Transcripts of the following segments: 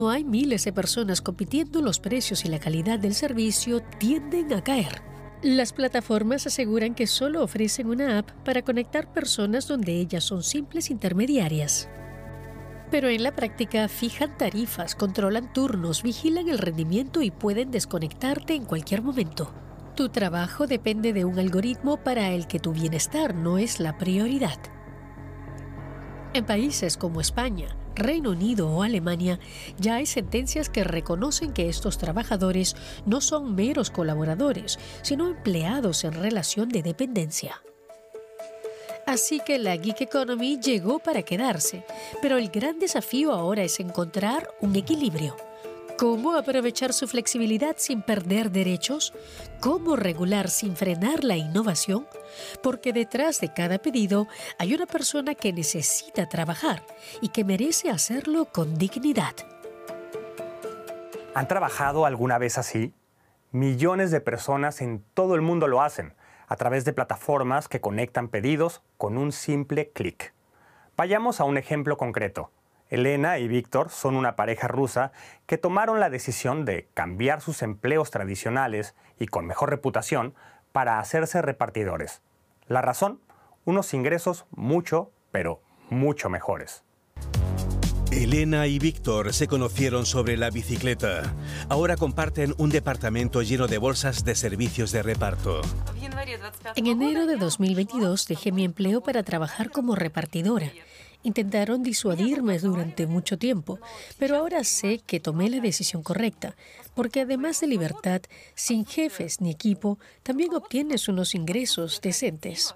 hay miles de personas compitiendo, los precios y la calidad del servicio tienden a caer. Las plataformas aseguran que solo ofrecen una app para conectar personas donde ellas son simples intermediarias. Pero en la práctica fijan tarifas, controlan turnos, vigilan el rendimiento y pueden desconectarte en cualquier momento. Tu trabajo depende de un algoritmo para el que tu bienestar no es la prioridad. En países como España, Reino Unido o Alemania, ya hay sentencias que reconocen que estos trabajadores no son meros colaboradores, sino empleados en relación de dependencia. Así que la gig economy llegó para quedarse, pero el gran desafío ahora es encontrar un equilibrio. ¿Cómo aprovechar su flexibilidad sin perder derechos? ¿Cómo regular sin frenar la innovación? Porque detrás de cada pedido hay una persona que necesita trabajar y que merece hacerlo con dignidad. ¿Han trabajado alguna vez así? Millones de personas en todo el mundo lo hacen, a través de plataformas que conectan pedidos con un simple clic. Vayamos a un ejemplo concreto. Elena y Víctor son una pareja rusa que tomaron la decisión de cambiar sus empleos tradicionales y con mejor reputación para hacerse repartidores. La razón, unos ingresos pero mucho mejores. Elena y Víctor se conocieron sobre la bicicleta. Ahora comparten un departamento lleno de bolsas de servicios de reparto. En enero de 2022 dejé mi empleo para trabajar como repartidora. Intentaron disuadirme durante mucho tiempo, pero ahora sé que tomé la decisión correcta, porque además de libertad, sin jefes ni equipo, también obtienes unos ingresos decentes.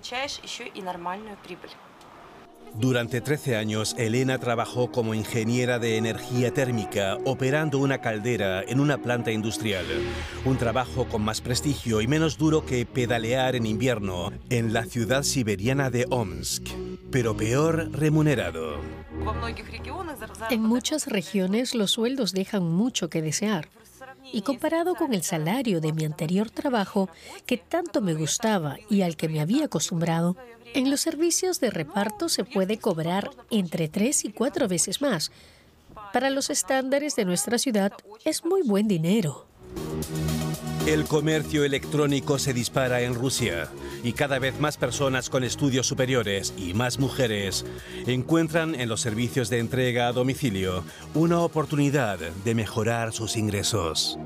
Durante 13 años, Elena trabajó como ingeniera de energía térmica, operando una caldera en una planta industrial. Un trabajo con más prestigio y menos duro que pedalear en invierno en la ciudad siberiana de Omsk, pero peor remunerado. En muchas regiones los sueldos dejan mucho que desear. Y comparado con el salario de mi anterior trabajo, que tanto me gustaba y al que me había acostumbrado, en los servicios de reparto se puede cobrar entre 3 y 4 veces más. Para los estándares de nuestra ciudad es muy buen dinero. El comercio electrónico se dispara en Rusia y cada vez más personas con estudios superiores y más mujeres encuentran en los servicios de entrega a domicilio una oportunidad de mejorar sus ingresos.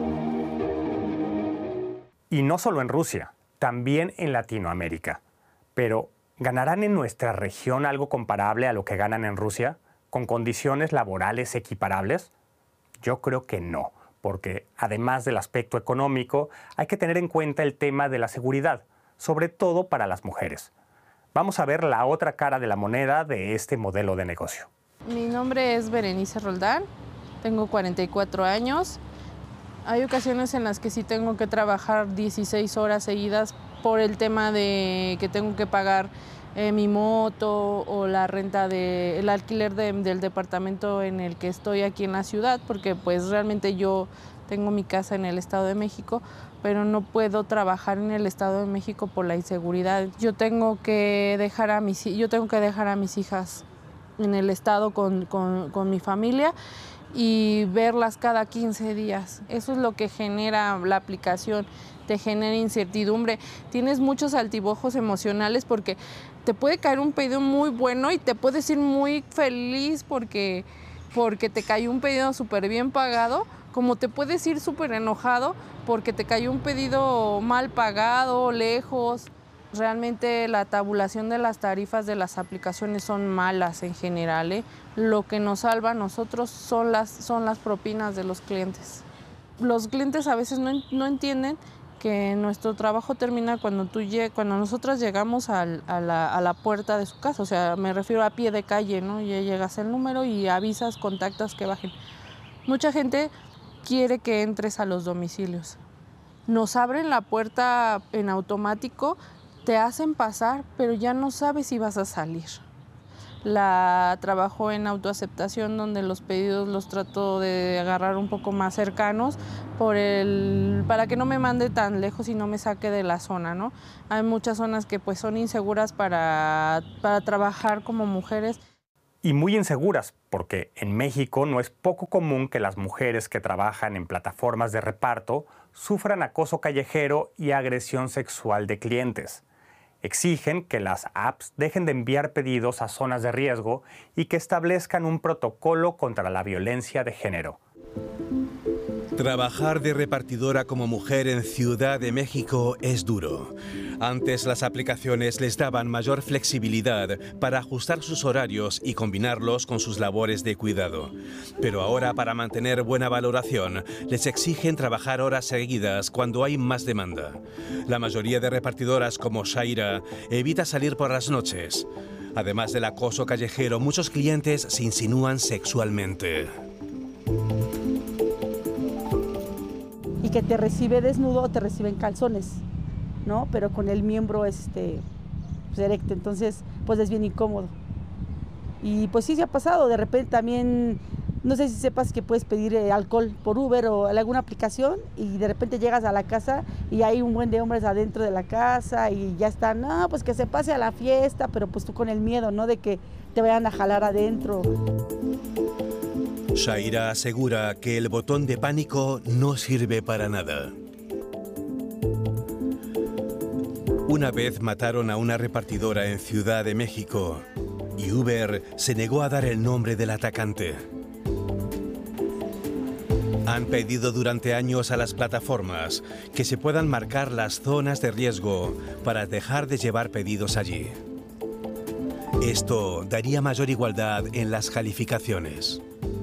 Y no solo en Rusia, también en Latinoamérica. Pero, ¿ganarán en nuestra región algo comparable a lo que ganan en Rusia, con condiciones laborales equiparables? Yo creo que no, porque además del aspecto económico, hay que tener en cuenta el tema de la seguridad, sobre todo para las mujeres. Vamos a ver la otra cara de la moneda de este modelo de negocio. Mi nombre es Berenice Roldán, tengo 44 años. Hay ocasiones en las que sí tengo que trabajar 16 horas seguidas por el tema de que tengo que pagar mi moto o la renta el alquiler del departamento en el que estoy aquí en la ciudad, porque pues realmente yo tengo mi casa en el Estado de México, pero no puedo trabajar en el Estado de México por la inseguridad. Yo tengo que dejar a mis hijas en el Estado con mi familia y verlas cada 15 días. Eso es lo que genera la aplicación, te genera incertidumbre. Tienes muchos altibajos emocionales porque te puede caer un pedido muy bueno y te puedes ir muy feliz porque te cayó un pedido súper bien pagado, como te puedes ir súper enojado porque te cayó un pedido mal pagado, lejos. Realmente la tabulación de las tarifas de las aplicaciones son malas en general, ¿eh? Lo que nos salva a nosotros son las propinas de los clientes. Los clientes a veces no entienden que nuestro trabajo termina cuando nosotras llegamos a la puerta de su casa, o sea, me refiero a pie de calle, ¿no? Ya llegas el número y avisas, contactas que bajen. Mucha gente quiere que entres a los domicilios. Nos abren la puerta en automático, te hacen pasar, pero ya no sabes si vas a salir. Trabajo en autoaceptación, donde los pedidos los trato de agarrar un poco más cercanos para que no me mande tan lejos y no me saque de la zona, ¿no? Hay muchas zonas que pues son inseguras para trabajar como mujeres. Y muy inseguras, porque en México no es poco común que las mujeres que trabajan en plataformas de reparto sufran acoso callejero y agresión sexual de clientes. Exigen que las apps dejen de enviar pedidos a zonas de riesgo y que establezcan un protocolo contra la violencia de género. Trabajar de repartidora como mujer en Ciudad de México es duro. Antes las aplicaciones les daban mayor flexibilidad para ajustar sus horarios y combinarlos con sus labores de cuidado. Pero ahora, para mantener buena valoración, les exigen trabajar horas seguidas cuando hay más demanda. La mayoría de repartidoras como Shaira evita salir por las noches. Además del acoso callejero, muchos clientes se insinúan sexualmente. Y que te recibe desnudo o te recibe en calzones, ¿no? Pero con el miembro pues, erecto, entonces pues es bien incómodo. Y pues sí se ha pasado, de repente también, no sé si sepas que puedes pedir alcohol por Uber o en alguna aplicación y de repente llegas a la casa y hay un buen de hombres adentro de la casa y ya están, no, pues que se pase a la fiesta, pero pues tú con el miedo, ¿no? De que te vayan a jalar adentro. Shaira asegura que el botón de pánico no sirve para nada. Una vez mataron a una repartidora en Ciudad de México y Uber se negó a dar el nombre del atacante. Han pedido durante años a las plataformas que se puedan marcar las zonas de riesgo para dejar de llevar pedidos allí. Esto daría mayor igualdad en las calificaciones.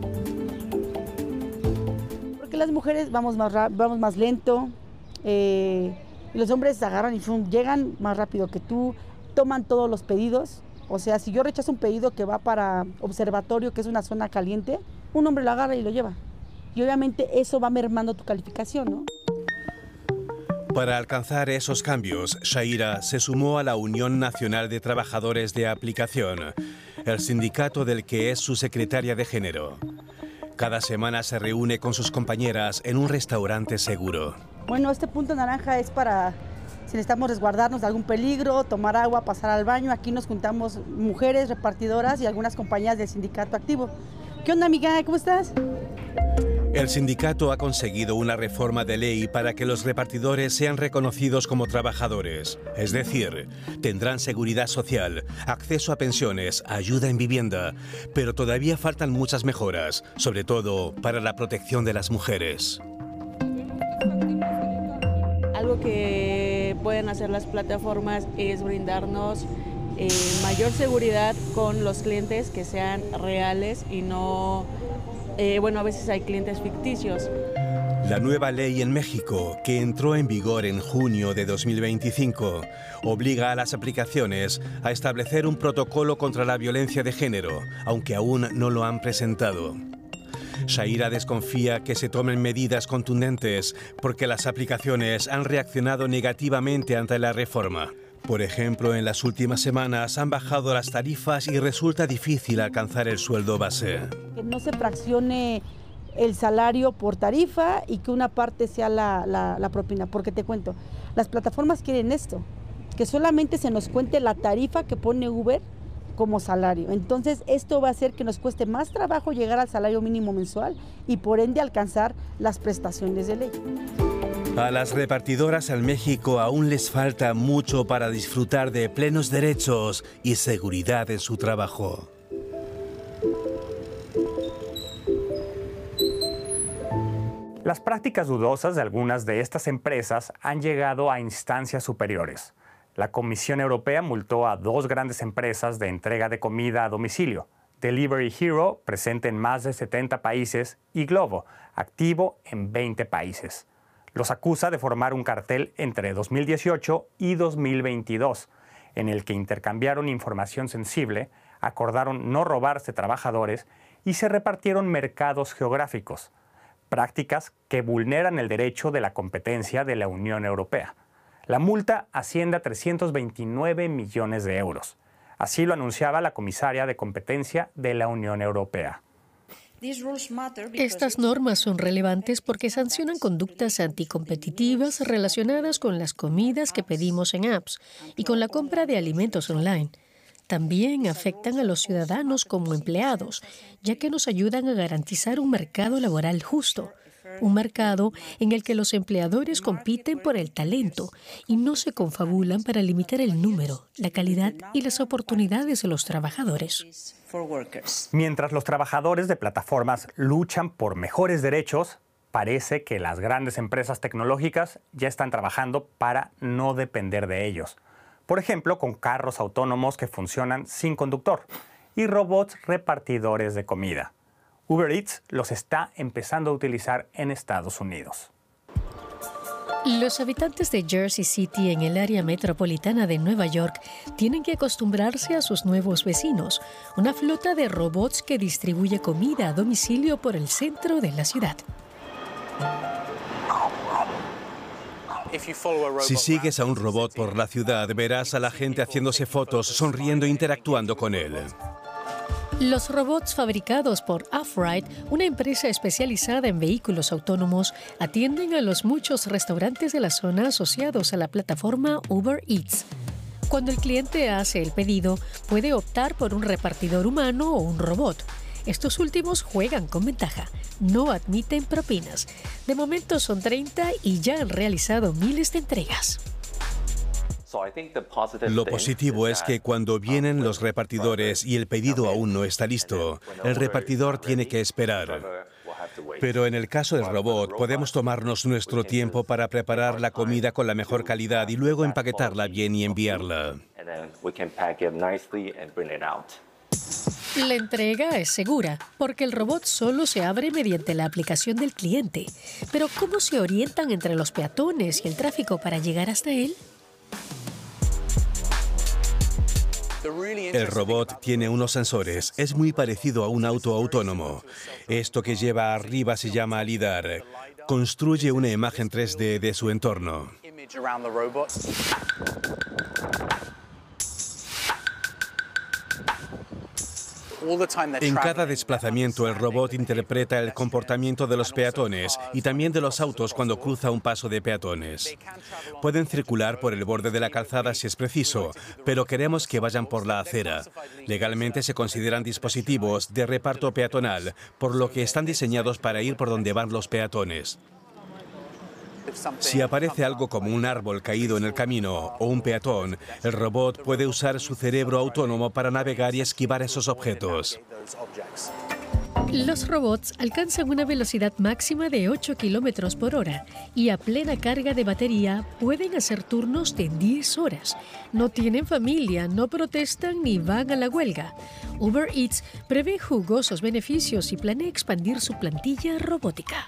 Las mujeres vamos más lento, los hombres se agarran y llegan más rápido que tú, toman todos los pedidos. O sea, si yo rechazo un pedido que va para observatorio, que es una zona caliente, un hombre lo agarra y lo lleva. Y obviamente eso va mermando tu calificación, ¿no? Para alcanzar esos cambios, Shaira se sumó a la Unión Nacional de Trabajadores de Aplicación, el sindicato del que es su secretaria de género. Cada semana se reúne con sus compañeras en un restaurante seguro. Bueno, este punto naranja es para si necesitamos resguardarnos de algún peligro, tomar agua, pasar al baño. Aquí nos juntamos mujeres repartidoras y algunas compañías del sindicato activo. ¿Qué onda, amiga? ¿Cómo estás? El sindicato ha conseguido una reforma de ley para que los repartidores sean reconocidos como trabajadores. Es decir, tendrán seguridad social, acceso a pensiones, ayuda en vivienda, pero todavía faltan muchas mejoras, sobre todo para la protección de las mujeres. Algo que pueden hacer las plataformas es brindarnos mayor seguridad con los clientes, que sean reales y no... a veces hay clientes ficticios. La nueva ley en México, que entró en vigor en junio de 2025, obliga a las aplicaciones a establecer un protocolo contra la violencia de género, aunque aún no lo han presentado. Shaira desconfía que se tomen medidas contundentes porque las aplicaciones han reaccionado negativamente ante la reforma. Por ejemplo, en las últimas semanas han bajado las tarifas y resulta difícil alcanzar el sueldo base. Que no se fraccione el salario por tarifa y que una parte sea la propina, porque te cuento, las plataformas quieren esto, que solamente se nos cuente la tarifa que pone Uber como salario. Entonces esto va a hacer que nos cueste más trabajo llegar al salario mínimo mensual y por ende alcanzar las prestaciones de ley. A las repartidoras en México aún les falta mucho para disfrutar de plenos derechos y seguridad en su trabajo. Las prácticas dudosas de algunas de estas empresas han llegado a instancias superiores. La Comisión Europea multó a 2 grandes empresas de entrega de comida a domicilio: Delivery Hero, presente en más de 70 países, y Glovo, activo en 20 países. Los acusa de formar un cartel entre 2018 y 2022, en el que intercambiaron información sensible, acordaron no robarse trabajadores y se repartieron mercados geográficos, prácticas que vulneran el derecho de la competencia de la Unión Europea. La multa asciende a 329 millones de euros. Así lo anunciaba la comisaria de competencia de la Unión Europea. Estas normas son relevantes porque sancionan conductas anticompetitivas relacionadas con las comidas que pedimos en apps y con la compra de alimentos online. también afectan a los ciudadanos como empleados, ya que nos ayudan a garantizar un mercado laboral justo. Un mercado en el que los empleadores compiten por el talento y no se confabulan para limitar el número, la calidad y las oportunidades de los trabajadores. Mientras los trabajadores de plataformas luchan por mejores derechos, parece que las grandes empresas tecnológicas ya están trabajando para no depender de ellos. Por ejemplo, con carros autónomos que funcionan sin conductor y robots repartidores de comida. Uber Eats los está empezando a utilizar en Estados Unidos. Los habitantes de Jersey City, en el área metropolitana de Nueva York, tienen que acostumbrarse a sus nuevos vecinos, una flota de robots que distribuye comida a domicilio por el centro de la ciudad. Si sigues a un robot por la ciudad, verás a la gente haciéndose fotos, sonriendo e interactuando con él. Los robots fabricados por Off-Ride, una empresa especializada en vehículos autónomos, atienden a los muchos restaurantes de la zona asociados a la plataforma Uber Eats. Cuando el cliente hace el pedido, puede optar por un repartidor humano o un robot. Estos últimos juegan con ventaja. No admiten propinas. De momento son 30 y ya han realizado miles de entregas. Lo positivo es que cuando vienen los repartidores y el pedido aún no está listo, el repartidor tiene que esperar. Pero en el caso del robot, podemos tomarnos nuestro tiempo para preparar la comida con la mejor calidad y luego empaquetarla bien y enviarla. La entrega es segura, porque el robot solo se abre mediante la aplicación del cliente. Pero ¿cómo se orientan entre los peatones y el tráfico para llegar hasta él? El robot tiene unos sensores. Es muy parecido a un auto autónomo. Esto que lleva arriba se llama LiDAR. Construye una imagen 3D de su entorno. En cada desplazamiento, el robot interpreta el comportamiento de los peatones y también de los autos cuando cruza un paso de peatones. Pueden circular por el borde de la calzada si es preciso, pero queremos que vayan por la acera. Legalmente se consideran dispositivos de reparto peatonal, por lo que están diseñados para ir por donde van los peatones. Si aparece algo como un árbol caído en el camino o un peatón, el robot puede usar su cerebro autónomo para navegar y esquivar esos objetos. Los robots alcanzan una velocidad máxima de 8 kilómetros por hora y a plena carga de batería pueden hacer turnos de 10 horas. No tienen familia, no protestan ni van a la huelga. Uber Eats prevé jugosos beneficios y planea expandir su plantilla robótica.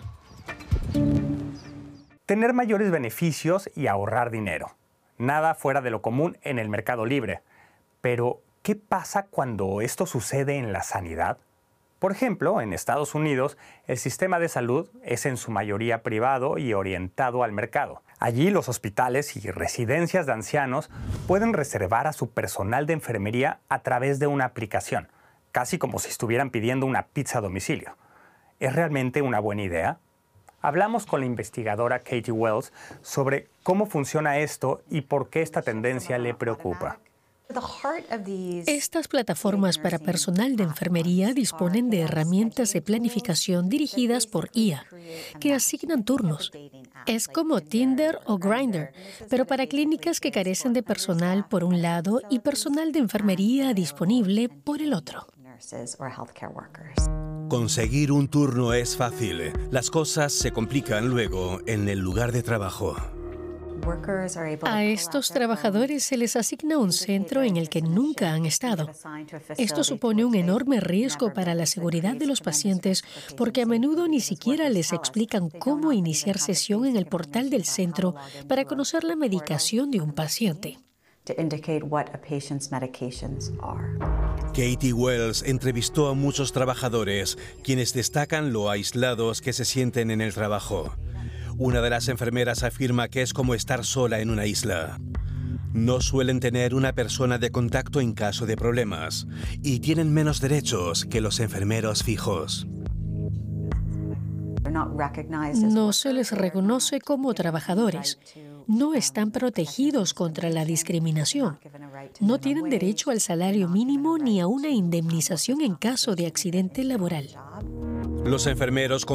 Tener mayores beneficios y ahorrar dinero. Nada fuera de lo común en el mercado libre. Pero, ¿qué pasa cuando esto sucede en la sanidad? Por ejemplo, en Estados Unidos, el sistema de salud es en su mayoría privado y orientado al mercado. Allí los hospitales y residencias de ancianos pueden reservar a su personal de enfermería a través de una aplicación, casi como si estuvieran pidiendo una pizza a domicilio. ¿Es realmente una buena idea? Hablamos con la investigadora Katie Wells sobre cómo funciona esto y por qué esta tendencia le preocupa. Estas plataformas para personal de enfermería disponen de herramientas de planificación dirigidas por IA, que asignan turnos. Es como Tinder o Grindr, pero para clínicas que carecen de personal por un lado y personal de enfermería disponible por el otro. Conseguir un turno es fácil. Las cosas se complican luego en el lugar de trabajo. A estos trabajadores se les asigna un centro en el que nunca han estado. Esto supone un enorme riesgo para la seguridad de los pacientes porque a menudo ni siquiera les explican cómo iniciar sesión en el portal del centro para conocer la medicación de un paciente. Katie Wells entrevistó a muchos trabajadores, quienes destacan lo aislados que se sienten en el trabajo. Una de las enfermeras afirma que es como estar sola en una isla. No suelen tener una persona de contacto en caso de problemas y tienen menos derechos que los enfermeros fijos. No se les reconoce como trabajadores. no están protegidos contra la discriminación. No tienen derecho al salario mínimo ni a una indemnización en caso de accidente laboral. Los enfermeros